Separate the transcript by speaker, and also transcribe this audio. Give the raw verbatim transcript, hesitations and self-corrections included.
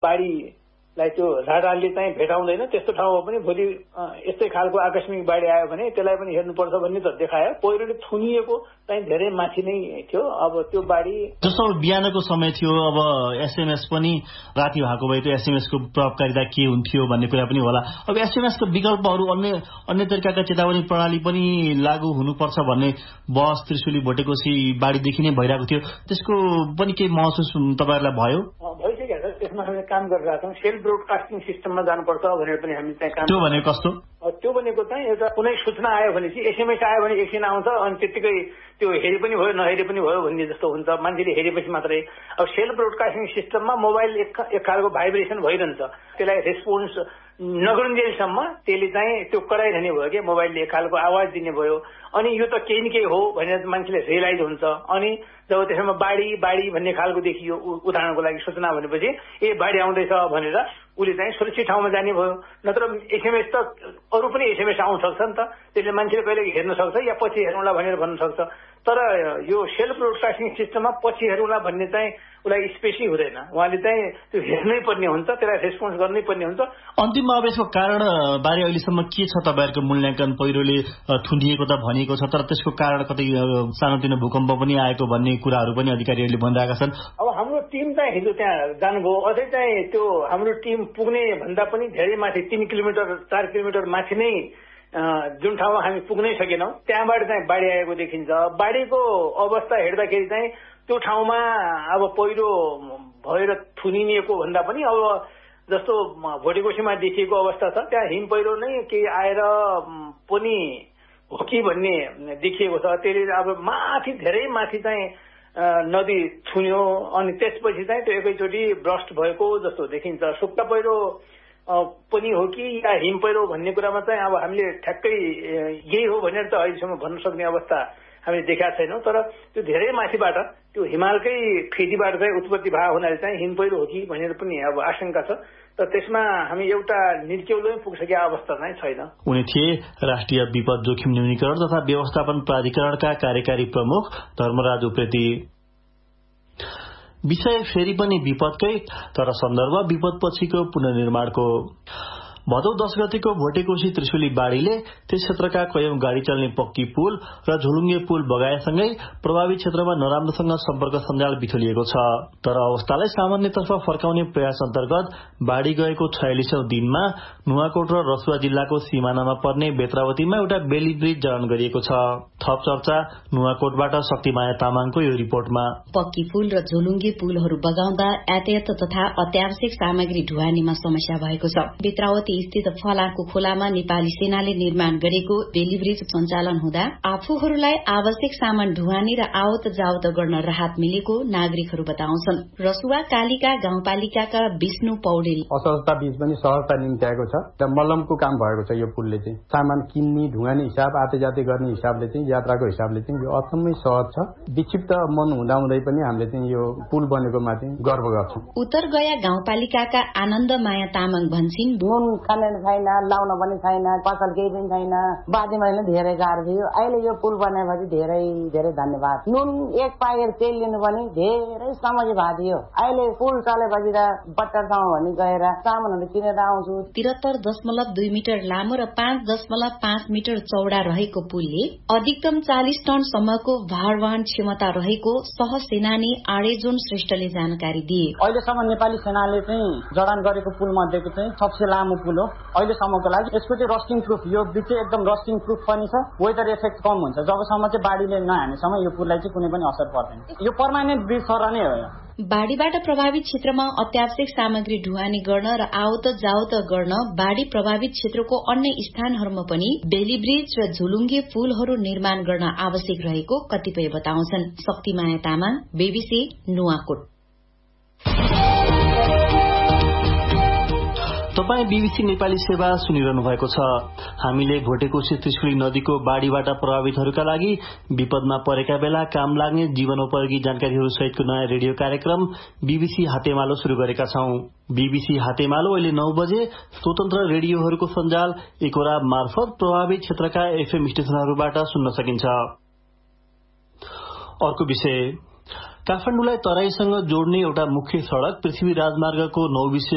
Speaker 1: बाढीलाई त्यो राडारले चाहिँ भेटाउँदैन त्यस्तो ठाउँमा पनि भोलि यस्तै खालको आकस्मिक बाढी आयो भने त्यसलाई पनि हेर्नुपर्छ भन्ने त देखायो। पहिरोले थुनिएको चाहिँ धेरै माथि नै थियो। अब त्यो बाढी
Speaker 2: जस्तो बिहानको समय थियो, अब एसएमएस पनि राति भएको भए त्यो एसएमएसको प्रभावकारिता के हुन्थ्यो भन्ने कुरा पनि होला। अब एसएमएसको विकल्पहरू अन्य अन्य तरिकाका चेतावनी प्रणाली पनि लागू हुनुपर्छ भन्ने बहस त्रिशुली भोटेकोशी बाढीदेखि नै भइरहेको थियो। त्यसको पनि केही महसुस तपाईँहरूलाई भयो?
Speaker 1: भइसकेको छ। त्यसमा हामीले काम गरिरहेका छौँ। सेल्फ ब्रोडकास्टिङ सिस्टममा जानुपर्छ भनेर पनि हामी चाहिँ काम।
Speaker 2: त्यो भनेको कस्तो?
Speaker 1: त्यो भनेको चाहिँ एउटा कुनै सूचना आयो भनेपछि एसएमएस आयो भने एकछिन आउँछ अनि त्यतिकै त्यो हेरे पनि भयो नहेरे पनि भयो भन्ने जस्तो हुन्छ। मान्छेले हेरेपछि मात्रै। अब सेल्फ ब्रोडकास्टिङ सिस्टममा मोबाइल एक एक खालको भाइब्रेसन भइरहन्छ। त्यसलाई रेस्पोन्स नगरुन्जेलसम्म त्यसले चाहिँ त्यो कराइरहने भयो कि मोबाइलले एक खालको आवाज दिने भयो। अनि यो त केही न केही हो भनेर मान्छेले रियलाइज हुन्छ। अनि जब त्यसमा बाढी बाढी भन्ने खालको देखियो उदाहरणको लागि सूचना भनेपछि ए बाढी आउँदैछ भनेर उसले चाहिँ सुरक्षित ठाउँमा जाने भयो। नत्र एसएमएस त अरू पनि एसएमएस आउन सक्छ नि त। त्यसले मान्छेले कहिले हेर्न सक्छ या पछि हेरौँला भनेर भन्न सक्छ। तर यो सेल्फ ब्रोडकास्टिङ सिस्टममा पछि हेरौँला भन्ने चाहिँ उसलाई स्पेसै हुँदैन। उहाँले चाहिँ त्यो हेर्नै पर्ने हुन्छ, त्यसलाई रेस्पोन्स गर्नै पर्ने हुन्छ।
Speaker 2: अन्तिममा अब यसको कारण बारे अहिलेसम्म के छ तपाईँहरूको मूल्याङ्कन? पहिरोले थुनिएको त भनिएको छ, तर त्यसको कारण कतै सानोतिनो भूकम्प पनि आएको भन्ने कुराहरू पनि अधिकारीहरूले भनिरहेका छन्।
Speaker 1: अब हाम्रो टिम चाहिँ हिजो त्यहाँ जानुभयो। अझै चाहिँ त्यो हाम्रो टिम पुग्ने भन्दा पनि धेरै माथि तीन किलोमिटर चार किलोमिटर माथि नै जुन ठाउँमा हामी पुग्नै सकेनौँ त्यहाँबाट चाहिँ बाढी आएको देखिन्छ। बाढीको अवस्था हेर्दाखेरि चाहिँ त्यो ठाउँमा अब पहिरो भएर थुनिएको भन्दा पनि अब जस्तो भोटेकोशीमा देखिएको अवस्था छ त्यहाँ हिम पहिरो नै केही आएर पनि हो कि भन्ने देखिएको छ। त्यसले अब माथि धेरै माथि चाहिँ नदी छुन्यो अनि त्यसपछि चाहिँ त्यो एकैचोटि ब्रस्ट भएको जस्तो देखिन्छ। सुक्खा पहिरो पनि हो कि या हिम पहिरो भन्ने कुरामा चाहिँ अब हामीले ठ्याक्कै यही हो भनेर त अहिलेसम्म भन्न सक्ने अवस्था हामीले देखाएको छैनौँ। तर त्यो धेरै माथिबाट त्यो हिमालकै फेदीबाट चाहिँ उत्पत्ति भएको हुनाले चाहिँ हिम पहिरो हो कि भनेर पनि अब आशंका छ। तर त्यसमा हामी एउटा निर्केउलोमै पुगिसकेको अवस्था चाहिँ छैन।
Speaker 2: उनी थिए राष्ट्रिय विपद जोखिम न्यूनीकरण तथा व्यवस्थापन प्राधिकरणका कार्यकारी प्रमुख धर्मराज उप्रेती। विषय फेरि पनि विपदकै, तर सन्दर्भ विपदपछिको पुनर्निर्माणको। भदौ दस गतेको भोटेकोशी त्रिशुली बाढीले त्यस क्षेत्रका कयौं गाड़ी चल्ने पक्की पुल र झुलुङ्गे पुल बगाएसँगै प्रभावित क्षेत्रमा नराम्रोसँग सम्पर्क सञ्जाल बिथोलिएको छ। तर अवस्थालाई सामान्यतर्फ फर्काउने प्रयास अन्तर्गत बाढी गएको छयालिसौं दिनमा नुवाकोट र रसुवा जिल्लाको सिमानामा पर्ने बेत्रावतीमा एउटा बेली ब्रिज जडान गरिएको छ। थप चर्चा नुवाकोटबाट शक्तिमाया तामाङको यो रिपोर्टमा।
Speaker 3: पक्की पुल र झुलुङ्गे पुलहरू बगाउँदा यातायात तथा अत्यावश्यक सामग्री ढुवानीमा समस्या भएको छ। बेत्रावती स्थित फलाको खोलामा नेपाली सेनाले निर्माण गरेको बेली ब्रिज सञ्चालन हुँदा आफूहरूलाई आवश्यक सामान ढुवानी र आवत जावत गर्न राहत मिलेको नागरिकहरू बताउँछन्। रसुवा कालिका गाउँपालिकाका विष्णु पौडेल
Speaker 4: असहजता बीच पनि सहजता निम्त्याएको छ र मल्लमको काम भएको छ। यो पुलले चाहिँ सामान किन्ने ढुवानी हिसाब आते जाते गर्ने हिसाबले चाहिँ यात्राको हिसाबले चाहिँ यो अचम्मै सहज छ। विक्षिप्त मन हुँदाहुँदै पनि हामीले चाहिँ यो पुल बनेकोमा चाहिँ गर्व गर्छौं।
Speaker 3: उत्तर गया गाउँपालिकाका आनन्द माया तामाङ भन्छिन्
Speaker 5: खाने छैन, लाउन पनि छैन, पसल केही पनि छैन। बाजेमा धेरै गाह्रो थियो। अहिले यो पुल बनेपछि धेरै धेरै धन्यवाद। नुन एक पाकेट तेल लिनु पनि धेरै समस्या भएको थियो। अहिले पुल चलेपछि त बट्टरसम्म भनी गएर सामानहरू किनेर आउँछु।
Speaker 3: त्रिहत्तर दशमलव दुई मिटर लामो र पाँच दशमलव पाँच मिटर चौडा रहेको पुलले अधिकतम चालिस टन सम्मको भारवहन क्षमता रहेको सहसेनानी आडेजुन श्रेष्ठले जानकारी दिए।
Speaker 5: अहिलेसम्म नेपाली सेनाले चाहिँ जडान गरेको पुल मध्येको चाहिँ सबसे लामो पुल हो अहिलेसम्मको लागि। यसको चाहिँ रस्टिङ प्रुफ, यो ब्रिज चाहिँ एकदम रस्टिङ प्रुफ पनि छ। वेदर इफेक्ट कम हुन्छ जबसम्म चाहिँ बाढीले नहानेसम्म यो पुललाई चाहिँ कुनै पनि असर पर्दैन। यो पर्मानेन्ट ब्रिज सर नै हो।
Speaker 3: बाढीबाट प्रभावित क्षेत्रमा अत्यावश्यक सामग्री ढुवानी गर्न र आवत जावत गर्न बाढी प्रभावित क्षेत्रको अन्य स्थानहरूमा पनि बेली ब्रिज र झुलुङ्गे पुलहरू निर्माण गर्न आवश्यक रहेको कतिपय बताउँछन्। शक्तिमाया तामाङ, बीबीसी नुवाकोट।
Speaker 2: तपाई बीबीसी नेपाली सेवा सुनिरहनु भएको छ। हामीले भोटेकोशी त्रिशुली नदीको बाढीबाट प्रभावितहरूका लागि विपदमा परेका बेला काम लाग्ने जीवनोपयोगी जानकारीहरू सहितको नयाँ रेडियो कार्यक्रम बीबीसी हातेमालो शुरू गरेका छौं। बीबीसी हातेमालो अहिले नौ बजे स्वतन्त्र रेडियोहरूको सञ्जाल एकोरा मार्फत प्रभावित क्षेत्रका एफएम स्टेशनहरूबाट सुन्न सकिन्छ। अर्को विषय, काठमाडौँलाई तराईसँग जोड्ने एउटा मुख्य सड़क पृथ्वी राजमार्गको नौ विषय